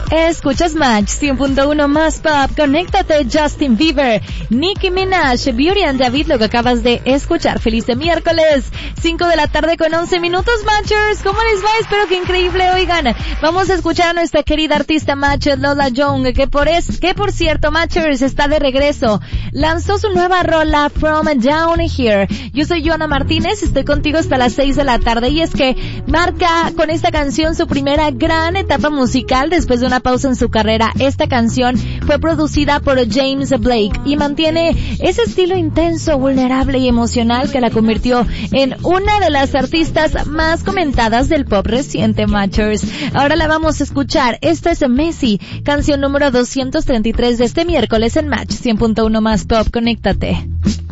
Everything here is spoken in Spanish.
Escuchas Match 100.1 más pop, conéctate. Justin Bieber, Nicki Minaj, Beauty and David, lo que acabas de escuchar. Feliz de miércoles, 5 de la tarde con 11 minutos, Matchers. ¿Cómo les va? Espero que increíble. Oigan, vamos a escuchar a nuestra querida artista Matcher, Lola Young, que por cierto, Matchers está de regreso. Lanzó su nueva rola, From Down Here. Yo soy Joana Martínez, estoy contigo hasta las 6 de la tarde, y es que marca con esta canción su primera gran etapa musical después de una pausa en su carrera. Esta canción fue producida por James Blake y mantiene ese estilo intenso, vulnerable y emocional que la convirtió en una de las artistas más comentadas del pop reciente, Matchers. Ahora la vamos a escuchar. Esta es Messi, canción número 233 de este miércoles en Match 100.1 más pop. Conéctate.